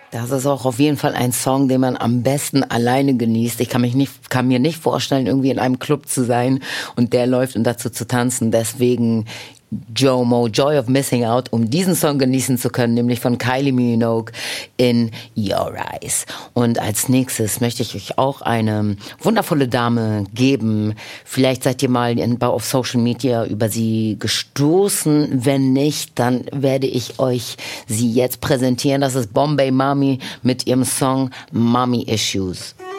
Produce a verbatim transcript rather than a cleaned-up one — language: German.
Das ist auch auf jeden Fall ein Song, den man am besten alleine genießt. Ich kann mich nicht, kann mir nicht vorstellen, irgendwie in einem Club zu sein und der läuft und dazu zu tanzen. Deswegen Jomo, Joy of Missing Out, um diesen Song genießen zu können, nämlich von Kylie Minogue, In Your Eyes. Und als nächstes möchte ich euch auch eine wundervolle Dame geben. Vielleicht seid ihr mal in, auf Social Media über sie gestoßen. Wenn nicht, dann werde ich euch sie jetzt präsentieren. Das ist Bombay Mami mit ihrem Song Mommy Issues.